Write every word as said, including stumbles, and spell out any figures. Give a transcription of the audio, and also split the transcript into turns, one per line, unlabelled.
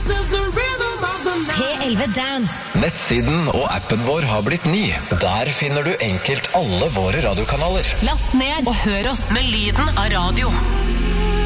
P elleve Dance.
Nettsiden og appen vår har blitt ny. Der finner du enkelt alle våre radiokanaler.
Last ned og hør oss med lyden av radio.